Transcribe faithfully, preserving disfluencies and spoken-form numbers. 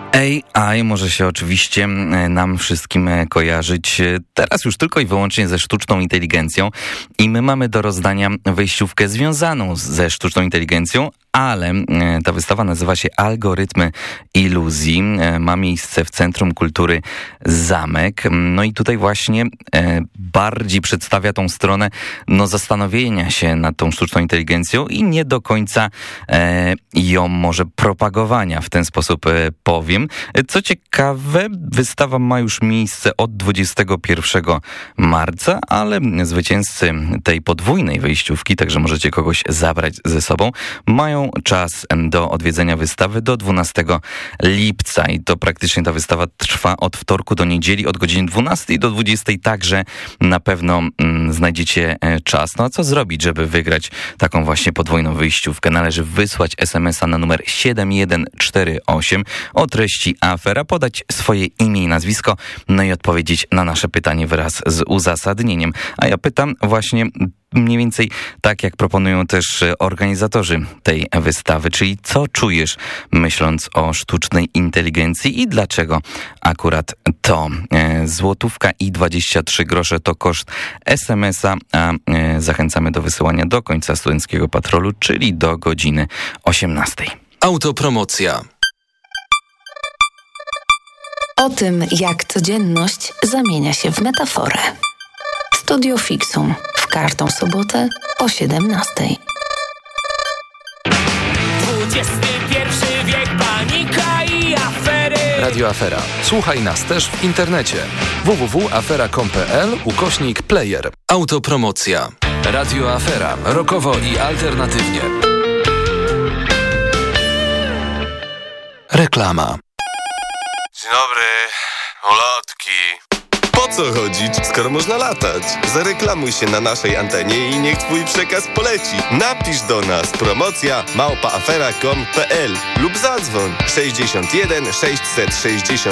A I może się oczywiście nam wszystkim kojarzyć teraz już tylko i wyłącznie ze sztuczną inteligencją i my mamy do rozdania wejściówkę związaną ze sztuczną inteligencją, ale ta wystawa nazywa się Algorytmy iluzji. Ma miejsce w Centrum Kultury Zamek. No i tutaj właśnie bardziej przedstawia tą stronę no, zastanowienia się nad tą sztuczną inteligencją i nie do końca ją może propagowania, w ten sposób powiem. Co ciekawe, wystawa ma już miejsce od dwudziestego pierwszego marca, ale zwycięzcy tej podwójnej wejściówki, także możecie kogoś zabrać ze sobą, mają czas do odwiedzenia wystawy do dwunastego lipca i to praktycznie ta wystawa trwa od wtorku do niedzieli od godziny dwunastej do dwudziestej, także na pewno mm, znajdziecie czas. No a co zrobić, żeby wygrać taką właśnie podwójną wyjściówkę? Należy wysłać es em es a na numer siedem jeden cztery osiem o treści afera, podać swoje imię i nazwisko, no i odpowiedzieć na nasze pytanie wraz z uzasadnieniem. A ja pytam właśnie mniej więcej tak, jak proponują też organizatorzy tej wystawy, czyli co czujesz, myśląc o sztucznej inteligencji i dlaczego akurat to? Złotówka i dwadzieścia trzy grosze to koszt es em es a, a zachęcamy do wysyłania do końca studenckiego patrolu, czyli do godziny osiemnastej. Autopromocja. O tym, jak codzienność zamienia się w metaforę. Studio Fixum w każdą sobotę o siedemnastej. dwudziesty pierwszy wiek, panika i afery. Radio Afera. Słuchaj nas też w internecie. w w w kropka afera kropka com kropka p l ukośnik player. Autopromocja. Radio Afera. Rokowo i alternatywnie. Reklama. Dzień dobry, ulotki. Po co chodzić, skoro można latać? Zareklamuj się na naszej antenie i niech twój przekaz poleci. Napisz do nas promocja małpa afera kropka com kropka p l lub zadzwoń sześćdziesiąt jeden sześćset sześćdziesiąt